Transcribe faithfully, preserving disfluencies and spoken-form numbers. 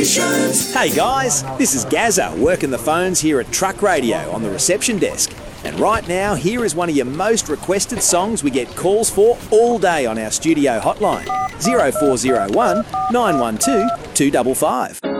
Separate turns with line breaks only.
Conditions.
Hey guys, this is Gazza working the phones here at Truck Radio on the reception desk. And right now, here is one of your most requested songs we get calls for all day on our studio hotline, zero four zero one, nine one two, two five five.